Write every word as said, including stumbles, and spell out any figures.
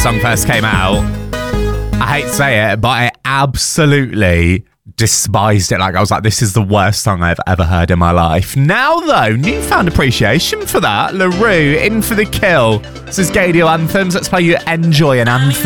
song first came out, I hate to say it, but I absolutely despised it. Like, I was like, this is the worst song I've ever heard in my life. Now, though, newfound appreciation for that. LaRue, In For The Kill. This is Gaydio Anthems. Let's play you Enjoy an Anthem.